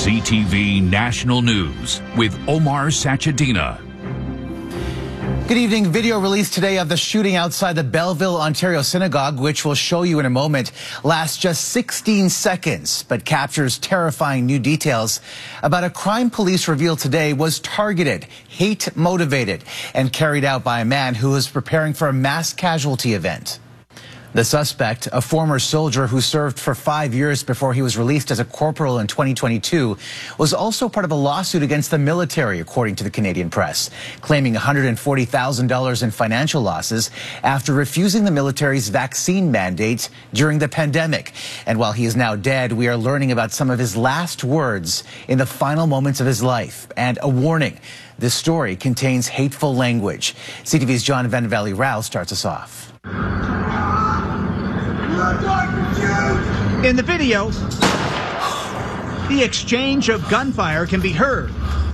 CTV National News with Omar Sachedina. Good evening. Video released today of the shooting outside the Belleville, Ontario synagogue, which we'll show you in a moment, lasts just 16 seconds, but captures terrifying new details about a crime police revealed today was targeted, hate-motivated, and carried out by a man who was preparing for a mass casualty event. The suspect, a former soldier who served for 5 years before he was released as a corporal in 2022, was also part of a lawsuit against the military, according to the Canadian press, claiming $140,000 in financial losses after refusing the military's vaccine mandate during the pandemic. And while he is now dead, we are learning about some of his last words in the final moments of his life. And a warning, this story contains hateful language. CTV's John Van Valley Rao starts us off. In the video, the exchange of gunfire can be heard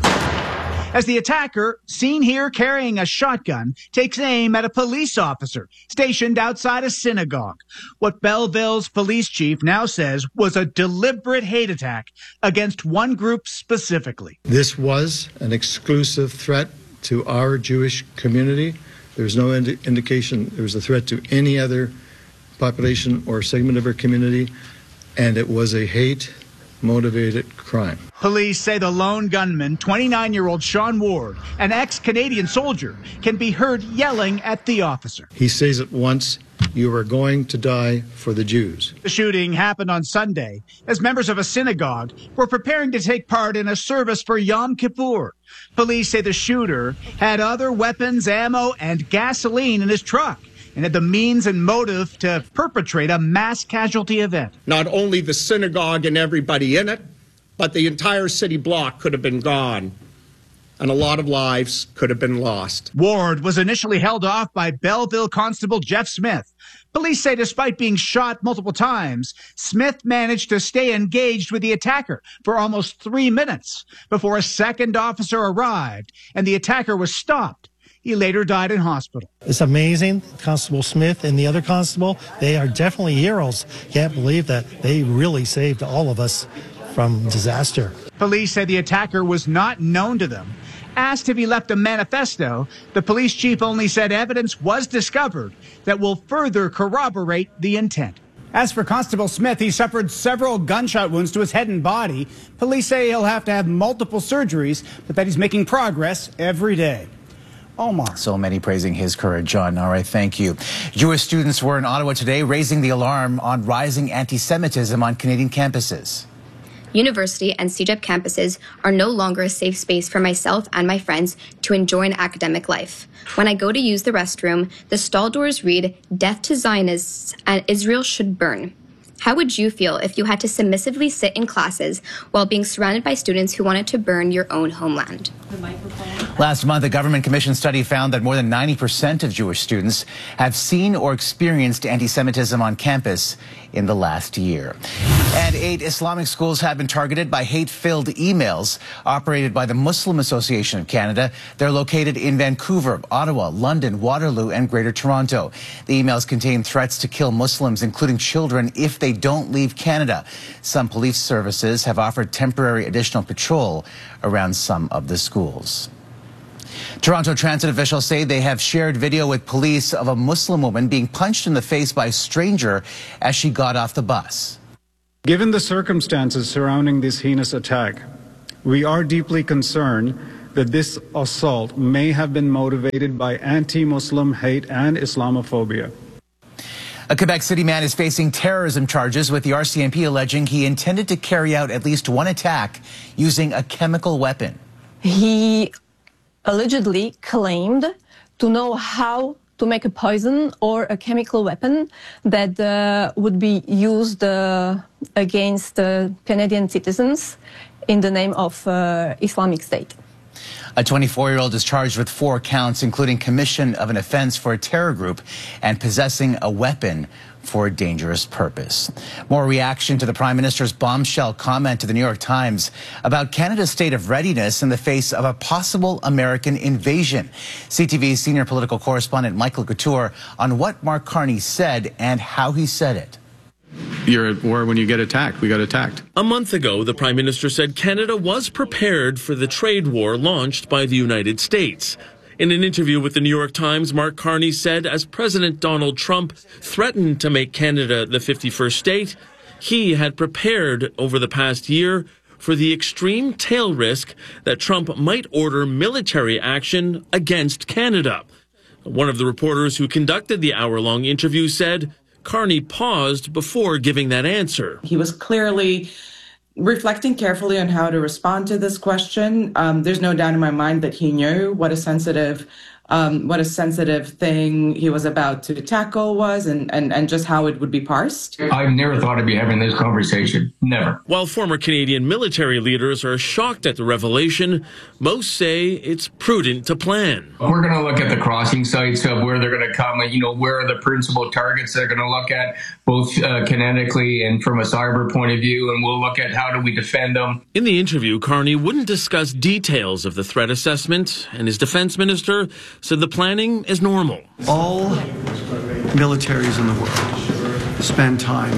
as the attacker, seen here carrying a shotgun, takes aim at a police officer stationed outside a synagogue. What Belleville's police chief now says was a deliberate hate attack against one group specifically. This was an exclusive threat to our Jewish community. There's no indication there was a threat to any other population or segment of our community, and it was a hate-motivated crime. Police say the lone gunman, 29-year-old Sean Ward, an ex-Canadian soldier, can be heard yelling at the officer. He says it once, "You are going to die for the Jews." The shooting happened on Sunday as members of a synagogue were preparing to take part in a service for Yom Kippur. Police say the shooter had other weapons, ammo, and gasoline in his truck, and had the means and motive to perpetrate a mass casualty event. Not only the synagogue and everybody in it, but the entire city block could have been gone, and a lot of lives could have been lost. Ward was initially held off by Belleville Constable Jeff Smith. Police say despite being shot multiple times, Smith managed to stay engaged with the attacker for almost 3 minutes before a second officer arrived and the attacker was stopped. He later died in hospital. It's amazing. Constable Smith and the other constable, they are definitely heroes. Can't believe that they really saved all of us from disaster. Police say the attacker was not known to them. Asked if he left a manifesto, the police chief only said evidence was discovered that will further corroborate the intent. As for Constable Smith, he suffered several gunshot wounds to his head and body. Police say he'll have to have multiple surgeries, but that he's making progress every day. Omar. So many praising his courage, John. All right, thank you. Jewish students were in Ottawa today raising the alarm on rising anti-Semitism on Canadian campuses. University and CEGEP campuses are no longer a safe space for myself and my friends to enjoy an academic life. When I go to use the restroom, the stall doors read, "Death to Zionists and Israel should burn." How would you feel if you had to submissively sit in classes while being surrounded by students who wanted to burn your own homeland? Last month, a government-commissioned study found that more than 90% of Jewish students have seen or experienced anti-Semitism on campus in the last year. And 8 Islamic schools have been targeted by hate-filled emails operated by the Muslim Association of Canada. They're located in Vancouver, Ottawa, London, Waterloo, and Greater Toronto. The emails contain threats to kill Muslims, including children, if they don't leave Canada. Some police services have offered temporary additional patrol around some of the schools. Toronto transit officials say they have shared video with police of a Muslim woman being punched in the face by a stranger as she got off the bus. Given the circumstances surrounding this heinous attack, we are deeply concerned that this assault may have been motivated by anti-Muslim hate and Islamophobia. A Quebec City man is facing terrorism charges with the RCMP alleging he intended to carry out at least one attack using a chemical weapon. He allegedly claimed to know how to make a poison or a chemical weapon that would be used against Canadian citizens in the name of Islamic State. A 24-year-old is charged with 4 counts, including commission of an offense for a terror group and possessing a weapon for a dangerous purpose. More reaction to the Prime Minister's bombshell comment to the New York Times about Canada's state of readiness in the face of a possible American invasion. CTV's senior political correspondent Michael Couture on what Mark Carney said and how he said it. you're at war when you get attacked. We got attacked. A month ago, the Prime Minister said Canada was prepared for the trade war launched by the United States. In an interview with the New York Times, Mark Carney said as President Donald Trump threatened to make Canada the 51st state, he had prepared over the past year for the extreme tail risk that Trump might order military action against Canada. One of the reporters who conducted the hour-long interview said Carney paused before giving that answer. He was clearly reflecting carefully on how to respond to this question. There's no doubt in my mind that he knew what a sensitive thing he was about to tackle was and just how it would be parsed. I've never thought I'd be having this conversation. Never. While former Canadian military leaders are shocked at the revelation, most say it's prudent to plan. We're going to look at the crossing sites of where they're going to come, where are the principal targets they're going to look at, both kinetically and from a cyber point of view, and we'll look at how do we defend them. In the interview, Carney wouldn't discuss details of the threat assessment, and his defense minister said the planning is normal. All militaries in the world spend time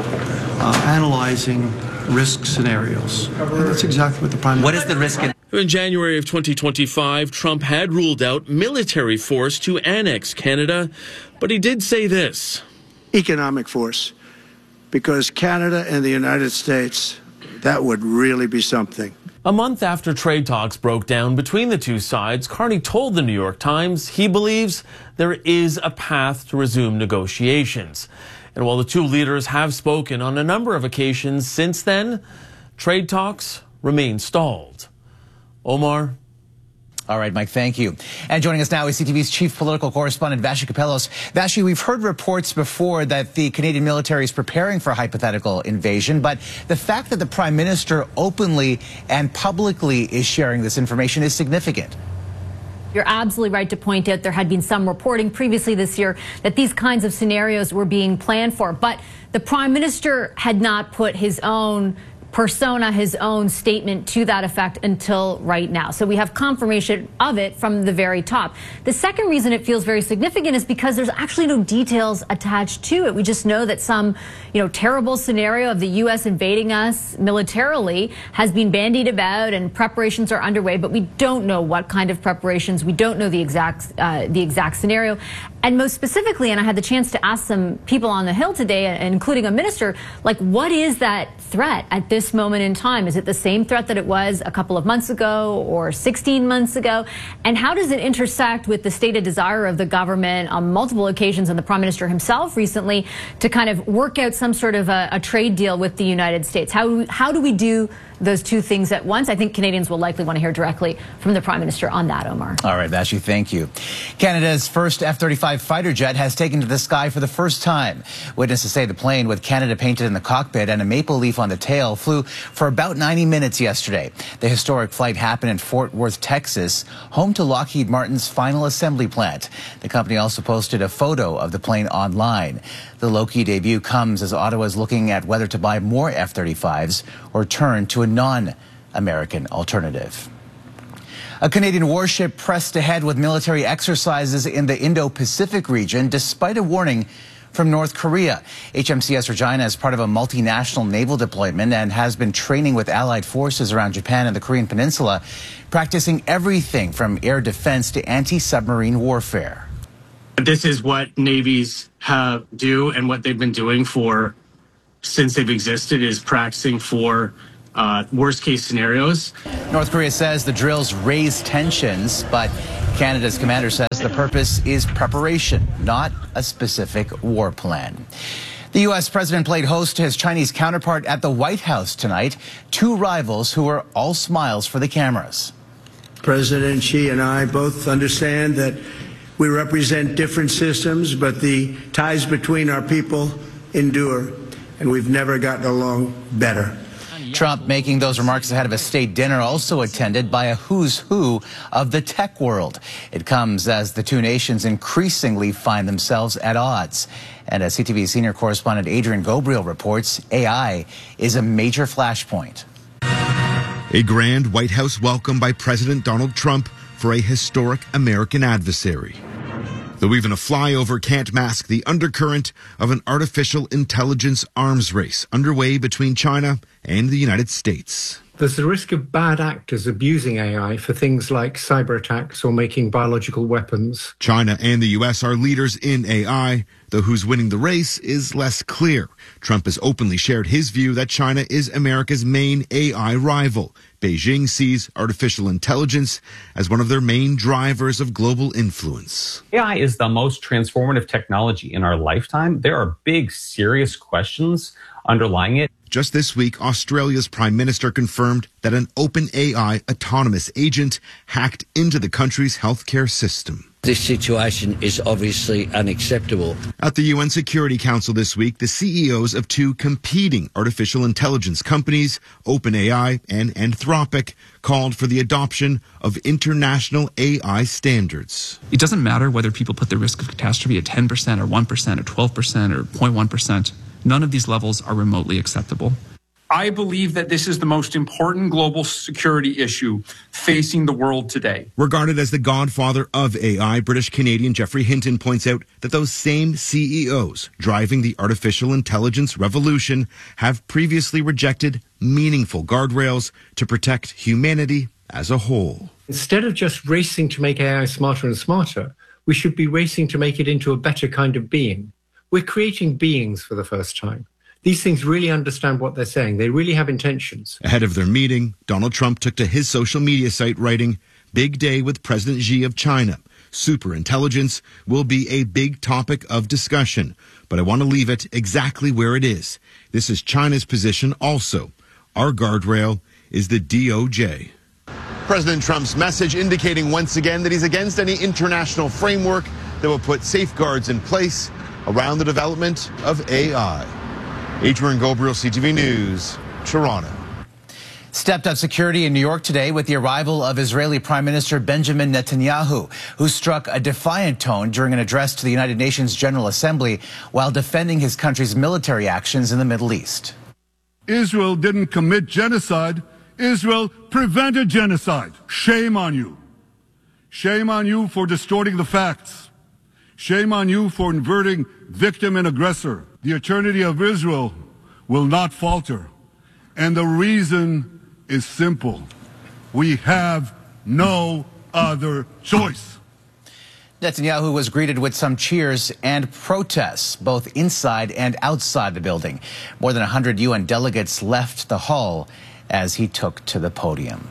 analyzing risk scenarios. And that's exactly what the Prime Minister... What is the risk? In January of 2025, Trump had ruled out military force to annex Canada, but he did say this. Economic force, because Canada and the United States, that would really be something. A month after trade talks broke down between the two sides, Carney told the New York Times he believes there is a path to resume negotiations. And while the two leaders have spoken on a number of occasions since then, trade talks remain stalled. Omar? All right, Mike, thank you. And joining us now is CTV's chief political correspondent, Vassy Kapelos. Vassy, we've heard reports before that the Canadian military is preparing for a hypothetical invasion, but the fact that the Prime Minister openly and publicly is sharing this information is significant. You're absolutely right to point out there had been some reporting previously this year that these kinds of scenarios were being planned for, but the Prime Minister had not put his own persona, his own statement to that effect until right now. So we have confirmation of it from the very top. The second reason it feels very significant is because there's actually no details attached to it. We just know that some, terrible scenario of the U.S. invading us militarily has been bandied about and preparations are underway, but we don't know what kind of preparations. We don't know the exact scenario. And most specifically, and I had the chance to ask some people on the Hill today, including a minister, what is that threat at this moment in time? Is it the same threat that it was a couple of months ago or 16 months ago? And how does it intersect with the stated desire of the government on multiple occasions and the Prime Minister himself recently to kind of work out some sort of a trade deal with the United States? How do we do those two things at once? I think Canadians will likely want to hear directly from the Prime Minister on that, Omar. All right, Vassy, thank you. Canada's first F-35 fighter jet has taken to the sky for the first time. Witnesses say the plane, with Canada painted in the cockpit and a maple leaf on the tail, flew for about 90 minutes yesterday. The historic flight happened in Fort Worth, Texas, home to Lockheed Martin's final assembly plant. The company also posted a photo of the plane online. The low-key debut comes as Ottawa is looking at whether to buy more F-35s or turn to a non-American alternative. A Canadian warship pressed ahead with military exercises in the Indo-Pacific region despite a warning from North Korea. HMCS Regina is part of a multinational naval deployment and has been training with allied forces around Japan and the Korean Peninsula, practicing everything from air defense to anti-submarine warfare. This is what navies do, and what they've been doing since they've existed is practicing for worst case scenarios. North Korea says the drills raise tensions, but Canada's commander says the purpose is preparation, not a specific war plan. The U.S. president played host to his Chinese counterpart at the White House tonight, two rivals who were all smiles for the cameras. President Xi and I both understand that we represent different systems, but the ties between our people endure, and we've never gotten along better. Trump making those remarks ahead of a state dinner also attended by a who's who of the tech world. It comes as the two nations increasingly find themselves at odds. And as CTV senior correspondent Adrian Gobriel reports, AI is a major flashpoint. A grand White House welcome by President Donald Trump for a historic American adversary. Though even a flyover can't mask the undercurrent of an artificial intelligence arms race underway between China and the United States. There's the risk of bad actors abusing AI for things like cyber attacks or making biological weapons. China and the U.S. are leaders in AI, though who's winning the race is less clear. Trump has openly shared his view that China is America's main AI rival. Beijing sees artificial intelligence as one of their main drivers of global influence. AI is the most transformative technology in our lifetime. There are big, serious questions underlying it. Just this week, Australia's Prime Minister confirmed that an OpenAI autonomous agent hacked into the country's healthcare system. This situation is obviously unacceptable. At the UN Security Council this week, the CEOs of two competing artificial intelligence companies, OpenAI and Anthropic, called for the adoption of international AI standards. It doesn't matter whether people put the risk of catastrophe at 10% or 1% or 12% or 0.1%. None of these levels are remotely acceptable. I believe that this is the most important global security issue facing the world today. Regarded as the godfather of AI, British-Canadian Geoffrey Hinton points out that those same CEOs driving the artificial intelligence revolution have previously rejected meaningful guardrails to protect humanity as a whole. Instead of just racing to make AI smarter and smarter, we should be racing to make it into a better kind of being. We're creating beings for the first time. These things really understand what they're saying. They really have intentions. Ahead of their meeting, Donald Trump took to his social media site writing, "Big day with President Xi of China. Superintelligence will be a big topic of discussion, but I want to leave it exactly where it is. This is China's position also. Our guardrail is the DOJ." President Trump's message indicating once again that he's against any international framework that will put safeguards in place around the development of AI. Adrian Gobriel, CTV News, Toronto. Stepped up security in New York today with the arrival of Israeli Prime Minister Benjamin Netanyahu, who struck a defiant tone during an address to the United Nations General Assembly while defending his country's military actions in the Middle East. Israel didn't commit genocide. Israel prevented genocide. Shame on you. Shame on you for distorting the facts. Shame on you for inverting victim and aggressor. The eternity of Israel will not falter. And the reason is simple. We have no other choice. Netanyahu was greeted with some cheers and protests, both inside and outside the building. More than 100 UN delegates left the hall as he took to the podium.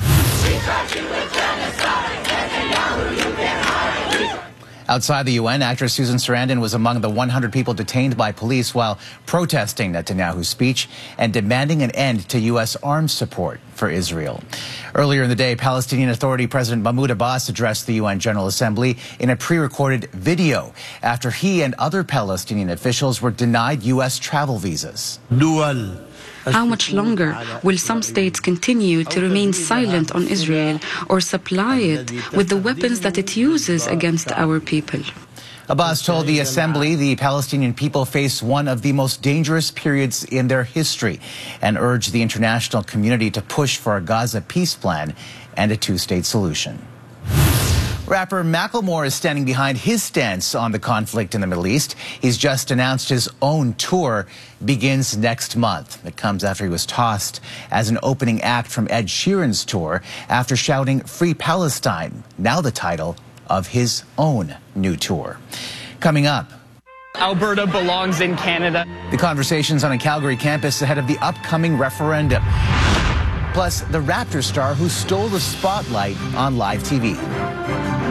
Outside the UN, actress Susan Sarandon was among the 100 people detained by police while protesting Netanyahu's speech and demanding an end to U.S. arms support for Israel. Earlier in the day, Palestinian Authority President Mahmoud Abbas addressed the UN General Assembly in a pre-recorded video after he and other Palestinian officials were denied U.S. travel visas. How much longer will some states continue to remain silent on Israel or supply it with the weapons that it uses against our people? Abbas told the assembly the Palestinian people face one of the most dangerous periods in their history and urged the international community to push for a Gaza peace plan and a two-state solution. Rapper Macklemore is standing behind his stance on the conflict in the Middle East. He's just announced his own tour begins next month. It comes after he was tossed as an opening act from Ed Sheeran's tour after shouting "Free Palestine," now the title of his own new tour. Coming up, Alberta belongs in Canada. The conversations on a Calgary campus ahead of the upcoming referendum. Plus, the Raptors star who stole the spotlight on live TV.